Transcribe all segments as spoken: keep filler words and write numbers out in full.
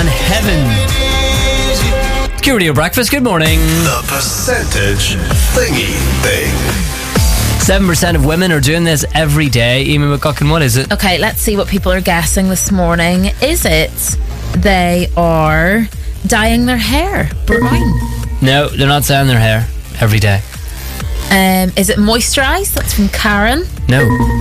and Heaven. Q Radio Breakfast, good morning. The percentage thingy thing. seven percent of women are doing this every day. Eamon McGuckin, what is it? Okay, let's see what people are guessing this morning. Is it they are dyeing their hair brown? No, they're not dyeing their hair every day. Um, is it moisturise? That's from Karen. No.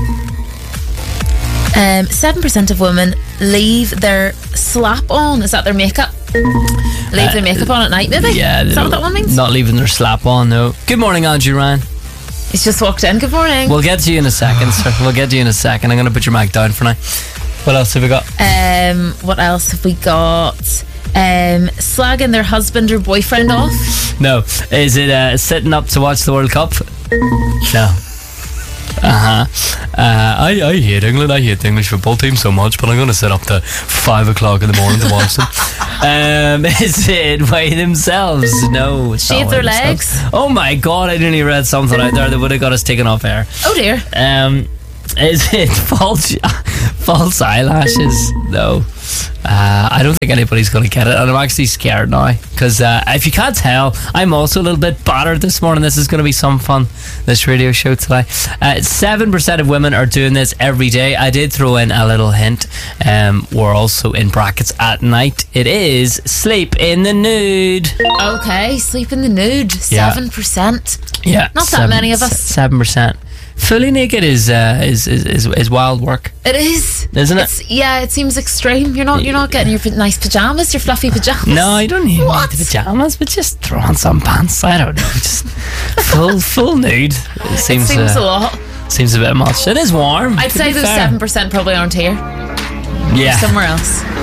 Um, seven percent of women leave their slap on. Is that their makeup? Leave Uh, their makeup on at night, maybe? Yeah. Is that what that one means? Not leaving their slap on, no. Good morning, Andrew Ryan. He's just walked in. Good morning. We'll get to you in a second, sir. We'll get to you in a second. I'm going to put your mic down for now. What else have we got? Um, what else have we got? Um, slagging their husband or boyfriend off. No. Is it uh, sitting up to watch the World Cup? No. Uh-huh. Uh, I, I hate England. I hate the English football team so much, but I'm going to sit up to five o'clock in the morning to watch them. Um, is it weigh themselves? No. It's Shave not their weigh themselves. legs. Oh my God, I nearly read something out there that would have got us taken off air. Oh dear. Um, is it false false eyelashes? No. Uh, I don't think anybody's going to get it, and I'm actually scared now because uh, if you can't tell, I'm also a little bit battered this morning. This is going to be some fun, this radio show today. Uh, seven percent of women are doing this every day. I did throw in a little hint. Um, we're also in brackets at night. It is sleep in the nude. Okay, sleep in the nude. Seven percent. Yeah, Not that many of us. Seven percent. Fully naked is, uh, is is is is wild work, It is, isn't it? It's, yeah, it seems extreme. You're not. You're not getting your p- nice pajamas, your fluffy pajamas. No, you don't need What? the pajamas, but just throw on some pants. I don't know, just full full nude. It It seems seems uh, a lot. Seems a bit much. It is warm. I'd to say be those fair. seven percent probably aren't here. Yeah, Somewhere else.